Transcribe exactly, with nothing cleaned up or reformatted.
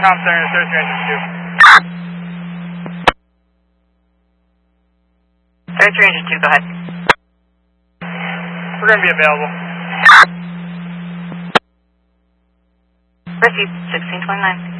Com Center, Search Ranger two. Search Ranger two, go ahead. We're going to be available. Received, sixteen twenty-nine.